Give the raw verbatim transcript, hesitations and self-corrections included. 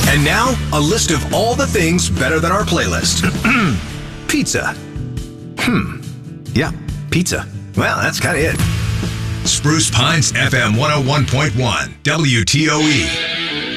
And now, a list of all the things better than our playlist. Pizza. Hmm. Yeah, pizza. Well, that's kind of it. Spruce Pines F M one oh one point one, W T O E.